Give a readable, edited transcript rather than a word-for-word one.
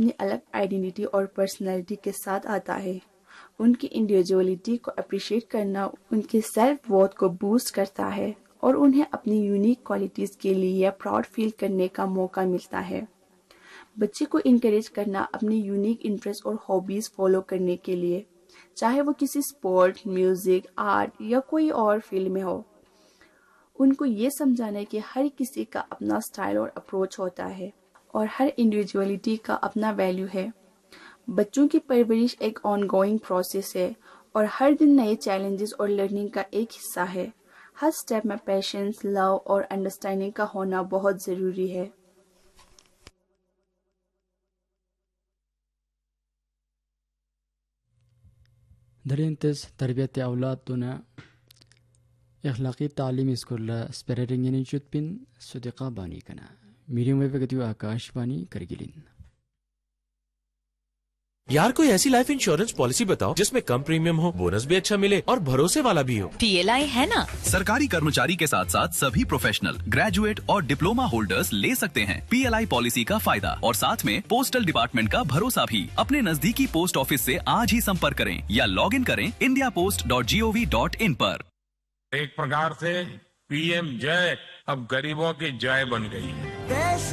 اپنی الگ آئیڈینٹی اور پرسنالٹی کے ساتھ آتا ہے۔ ان کی انڈیویجولیٹی کو اپریشیٹ کرنا ان کے سیلف ورتھ کو بوسٹ کرتا ہے اور انہیں اپنی یونیک کوالٹیز کے لیے پراؤڈ فیل کرنے کا موقع ملتا ہے۔ بچے کو انکریج کرنا اپنی یونیک انٹرسٹ اور ہابیز فالو کرنے کے لیے، چاہے وہ کسی سپورٹ، میوزک، آرٹ یا کوئی اور فیلڈ میں ہو۔ ان کو یہ سمجھانا ہے کہ ہر کسی کا اپنا سٹائل اور اپروچ ہوتا ہے اور ہر انڈیویجولیٹی کا اپنا ویلیو ہے۔ بچوں کی پرورش ایک آن گوئنگ پروسیس ہے اور ہر دن نئے چیلنجز اور لرننگ کا ایک حصہ ہے۔ ہر سٹیپ میں پیشنس، لو اور انڈرسٹینڈنگ کا ہونا بہت ضروری ہے۔ درینتس تربیت اولاد تونا اخلاقی تعلیم اسکول سپیررنگین چوتپن صدقہ بانی کنا میڈیم ویو گتیو آکاش بانی کرگلین۔ یار کوئی ایسی لائف انشورنس پالیسی بتاؤ جس میں کم پریمیم ہو، بونس بھی اچھا ملے اور بھروسے والا بھی ہو۔ PLI ہے نا۔ سرکاری کرمچاری کے ساتھ ساتھ سبھی پروفیشنل، گریجویٹ اور ڈپلوما ہولڈرز لے سکتے ہیں PLI پالیسی کا فائدہ، اور ساتھ میں پوسٹل ڈپارٹمنٹ کا بھروسہ بھی۔ اپنے نزدیکی پوسٹ آفس سے آج ہی سمپرک کریں یا لاگ ان کریں indiapost.gov.in پر۔ ایک پرکار سے PM جے اب غریبوں کی جے بن گئی ہے۔